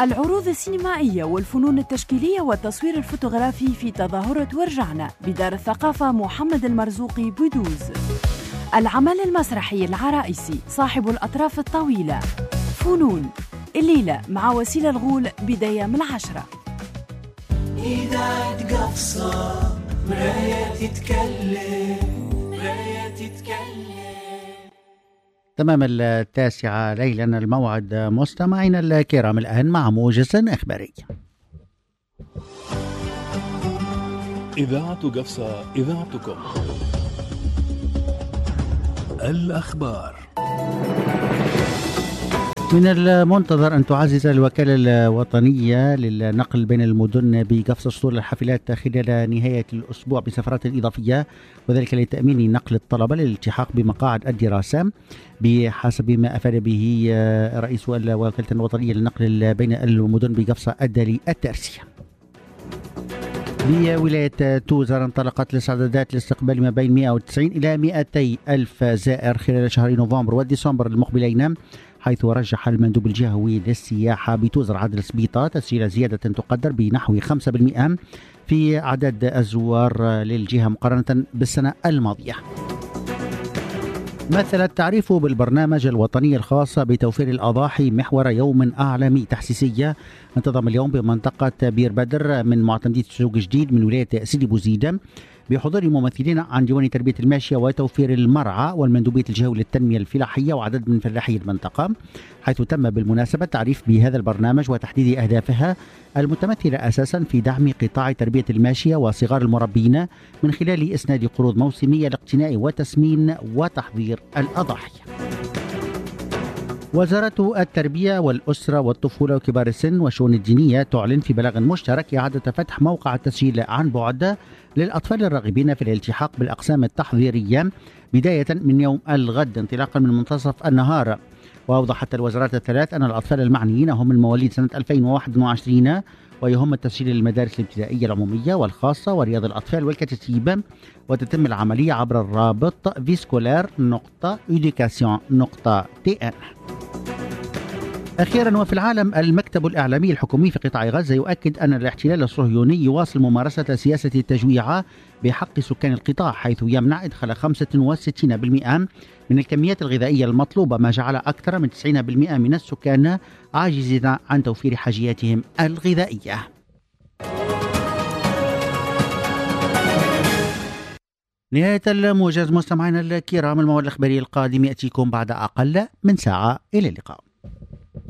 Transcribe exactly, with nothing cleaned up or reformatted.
العروض السينمائية والفنون التشكيلية والتصوير الفوتوغرافي في تظاهرة ورجعنا بدار الثقافة محمد المرزوقي بودوز. العمل المسرحي العرائسي صاحب الأطراف الطويلة فنون الليلة مع وسيلة الغول بداية من العشرة. إذاعة قفصة مراية تتكلم مراية تتكلم. تمام التاسعة ليلا الموعد مستمعينا الكرام، الآن مع موجز إخباري. إذاعة قفصة إذاعتكم. الأخبار. من المنتظر أن تعزز الوكالة الوطنية للنقل بين المدن بقفص سطول الحافلات خلال نهاية الأسبوع بسفرات إضافية، وذلك لتأمين نقل الطلبة للالتحاق بمقاعد الدراسة بحسب ما أفاد به رئيس الوكالة الوطنية للنقل بين المدن بقفص الدالي الترسي. بولاية توزر انطلقت الاستعدادات لاستقبال ما بين مئة وتسعين إلى مئتي ألف زائر خلال شهر نوفمبر وديسمبر المقبلين، حيث رجح المندوب الجهوي للسياحة بتوزر عدد سبيطة تسجيل زيادة تقدر بنحو خمسة بالمئة في عدد الزوار للجهة مقارنة بالسنة الماضية. مثل التعريف بالبرنامج الوطني الخاص بتوفير الأضاحي محور يوم أعلامي تحسيسية انتظم اليوم بمنطقة بير بدر من معتمدية سوق جديد من ولاية سيدي بوزيد بحضور ممثلين عن ديوان تربية الماشية وتوفير المرعى والمندوبية الجهوي للتنمية الفلاحية وعدد من فلاحي المنطقة، حيث تم بالمناسبة التعريف بهذا البرنامج وتحديد أهدافها المتمثلة أساسا في دعم قطاع تربية الماشية وصغار المربين من خلال إسناد قروض موسمية لاقتناء وتسمين وتحضير الأضاحي. وزارة التربية والأسرة والطفولة وكبار السن والشؤون الدينية تعلن في بلاغ مشترك إعادة فتح موقع التسجيل عن بعد للأطفال الراغبين في الالتحاق بالأقسام التحضيرية بداية من يوم الغد انطلاقا من منتصف النهار. وأوضحت الوزارات الثلاث أن الأطفال المعنيين هم المواليد سنة ألفين وواحد وعشرين ويهم التسجيل للمدارس الابتدائية العمومية والخاصة ورياض الأطفال والكتاتيب، وتتم العملية عبر الرابط فيسكولار نقطة إدوكاسيون نقطة تي إن. أخيرا، وفي العالم، المكتب الإعلامي الحكومي في قطاع غزة يؤكد أن الاحتلال الصهيوني يواصل ممارسة سياسة التجويع بحق سكان القطاع، حيث يمنع إدخال خمسة وستين بالمئة من الكميات الغذائية المطلوبة، ما جعل أكثر من تسعين بالمئة من السكان عاجزين عن توفير حاجياتهم الغذائية. نهاية الموجز مستمعينا الكرام، المواد الإخبارية القادم يأتيكم بعد أقل من ساعة. إلى اللقاء.